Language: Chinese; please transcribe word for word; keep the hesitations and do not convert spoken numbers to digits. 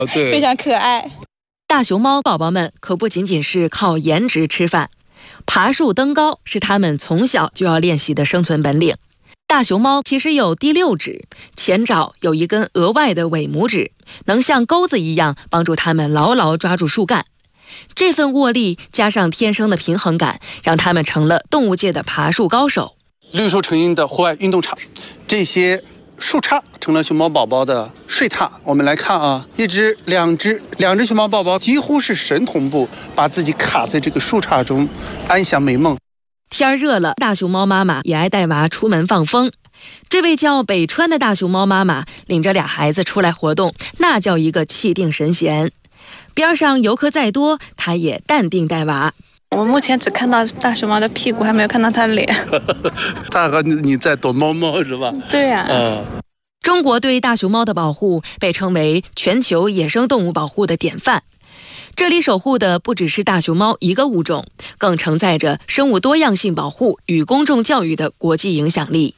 对，非常可爱。 大熊猫宝宝们可不仅仅是靠颜值吃饭，爬树登高是它们从小就要练习的生存本领。大熊猫其实有第六指，前爪有一根额外的尾拇指，能像钩子一样帮助它们牢牢抓住树干。这份握力加上天生的平衡感，让它们成了动物界的爬树高手。 绿树成荫的户外运动场，这些树杈成了熊猫宝宝的睡榻。我们来看啊，一只、两只、两只熊猫宝宝几乎是神同步，把自己卡在这个树杈中，安享美梦。 天热了，大熊猫妈妈也爱带娃出门放风。这位叫北川的大熊猫妈妈领着俩孩子出来活动，那叫一个气定神闲。边上游客再多，她也淡定带娃。 我目前只看到大熊猫的屁股，还没有看到它的脸。 大哥，你在躲猫猫是吧？ 对呀、啊。 嗯。 中国对大熊猫的保护被称为全球野生动物保护的典范。这里守护的不只是大熊猫一个物种，更承载着生物多样性保护与公众教育的国际影响力。